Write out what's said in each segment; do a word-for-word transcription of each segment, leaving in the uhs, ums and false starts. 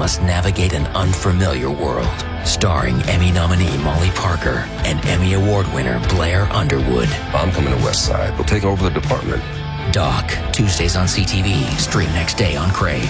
must navigate an unfamiliar world. Starring Emmy nominee Molly Parker and Emmy Award winner Blair Underwood. I'm coming to West Side. We'll take over the department. Doc, Tuesdays on C T V. Stream next day on Crave.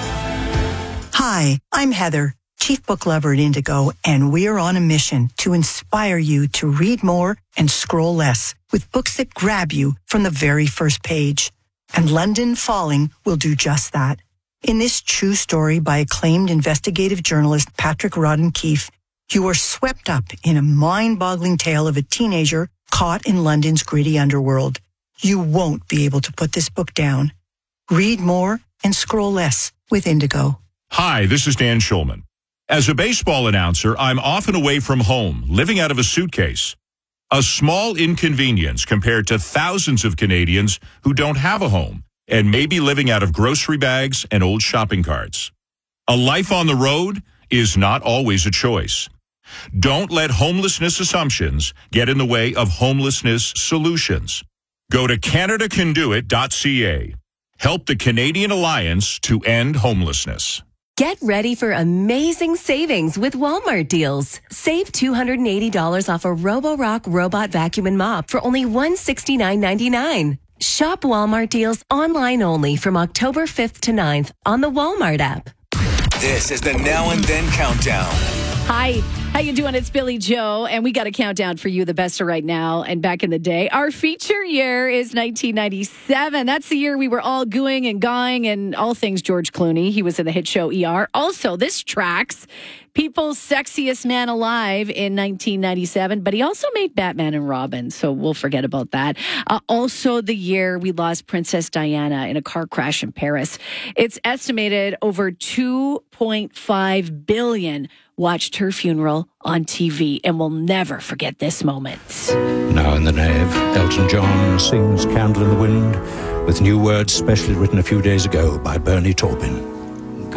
Hi, I'm Heather, Chief Book Lover at Indigo, and we're on a mission to inspire you to read more and scroll less with books that grab you from the very first page. And London Falling will do just that. In this true story by acclaimed investigative journalist Patrick Rodden Keefe, you are swept up in a mind-boggling tale of a teenager caught in London's gritty underworld. You won't be able to put this book down. Read more and scroll less with Indigo. Hi, this is Dan Schulman. As a baseball announcer, I'm often away from home, living out of a suitcase. A small inconvenience compared to thousands of Canadians who don't have a home and may be living out of grocery bags and old shopping carts. A life on the road is not always a choice. Don't let homelessness assumptions get in the way of homelessness solutions. Go to Canada Can Do It dot C A. Help the Canadian Alliance to End Homelessness. Get ready for amazing savings with Walmart deals. Save two hundred eighty dollars off a Roborock robot vacuum and mop for only one hundred sixty-nine ninety-nine. Shop Walmart deals online only from October fifth to ninth on the Walmart app. This is the Now and Then Countdown. Hi, how you doing? It's Billy Joe, and we got a countdown for you, the best of right now and back in the day. Our feature year is nineteen ninety-seven. That's the year we were all gooing and gawing and all things George Clooney. He was in the hit show E R. Also, this tracks People's Sexiest Man Alive in nineteen ninety-seven, but he also made Batman and Robin, so we'll forget about that. Uh, also, the year we lost Princess Diana in a car crash in Paris. It's estimated over two point five billion watched her funeral on T V, and we'll never forget this moment. Now in the nave, Elton John sings Candle in the Wind with new words specially written a few days ago by Bernie Taupin.